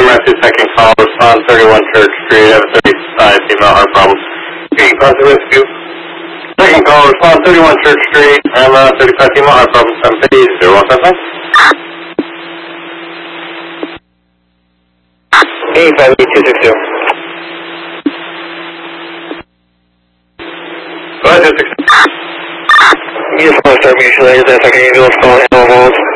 Matthew, second call, respond 31 Church Street, have a 35 female heart problem. Okay, cross the rescue. Second call, respond 31 Church Street, I'm 35 female heart problem, 750-0177. 858-262. Go ahead, 262. You just want to start mutually, is that second ambulance call, handle holds?